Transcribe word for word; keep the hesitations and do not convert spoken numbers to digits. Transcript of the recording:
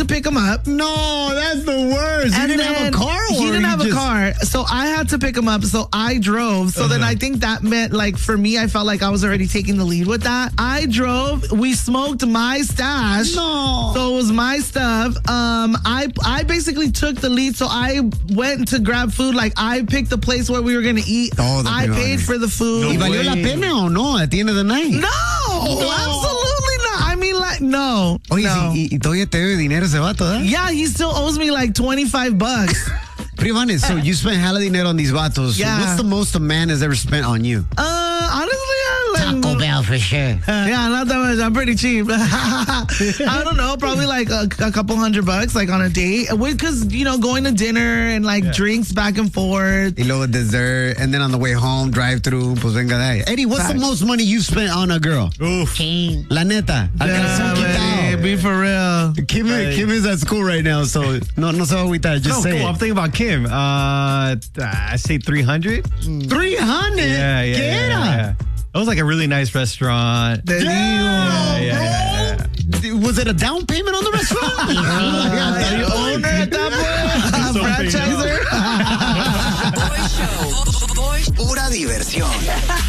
to pick him up. No, that's the worst. And he didn't have a car? Or He didn't have just... a car. So I had to pick him up. So I drove. So uh-huh. then I think that meant, like, for me, I felt like I was already taking the lead with that. I drove. We smoked my stash. No. So it was my stuff. Um, I I basically took the lead. So I went to grab food. Like, I picked the place where we were going to eat. Oh, I paid for the food. No ¿Y valió la pena o no at the end of the night? No, no. Absolutely not. I mean, like, no. Oye, no. ¿y, y todavía te debe dinero ese vato, eh? Yeah, he still owes me like twenty-five bucks. Privane, so you spent hella dinero on these vatos. Yeah. So what's the most a man has ever spent on you? Uh, honestly, I like... Taco Bell for sure. Yeah, not that much. I'm pretty cheap. I don't know, probably like a, a couple hundred bucks, like on a date. Because, you know, going to dinner and like yeah. drinks back and forth. Y luego dessert, and then on the way home, drive through, pues venga de ahí. Eddie, what's Facts. the most money you spent on a girl? Oof. La neta. Yeah, be for real. Kim, right. Kim is at school right now, so no, no se va a agüitar. Just no, say cool. it. I'm thinking about Kim. Uh, I say three hundred. three hundred? Yeah, yeah. ¿Qué yeah, era? Yeah. It was like a really nice restaurant. Damn, yeah, yeah, yeah. Was it a down payment on the restaurant? Are you owner at that point? Franchiser? Boy Show. Pura diversión.